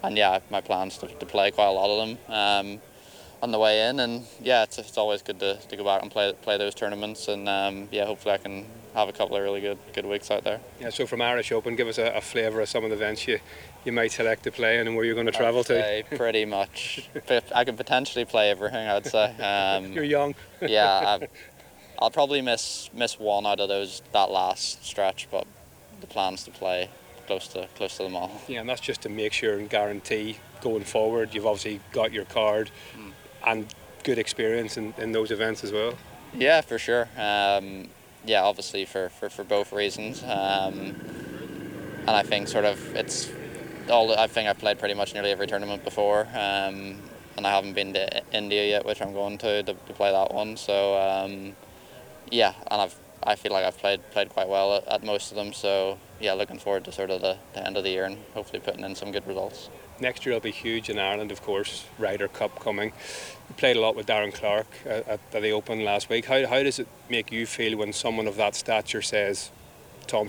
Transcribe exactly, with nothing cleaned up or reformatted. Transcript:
and yeah, my plans to, to play quite a lot of them um, on the way in, and yeah, it's, it's always good to, to go back and play play those tournaments, and um, yeah, hopefully I can have a couple of really good good weeks out there. Yeah, so from Irish Open, give us a, a flavour of some of the events you, you might select to play in and where you're going to travel I'd say to. pretty much. I could potentially play everything, I'd say. Um, You're young. yeah, I, I'll probably miss miss one out of those that last stretch, but the plan's to play close to close to them all. Yeah, and that's just to make sure and guarantee going forward you've obviously got your card mm. and good experience in, in those events as well. Yeah, for sure. Um, yeah, obviously for, for, for both reasons. Um, and I think sort of it's all. I think I've played pretty much nearly every tournament before, um, and I haven't been to India yet, which I'm going to to, to play that one. So um, yeah, and I've I feel like I've played played quite well at, at most of them. So yeah, looking forward to sort of the, the end of the year and hopefully putting in some good results. Next year will be huge in Ireland, of course. Ryder Cup coming. You played a lot with Darren Clarke at, at the Open last week. How how does it make you feel when someone of that stature says,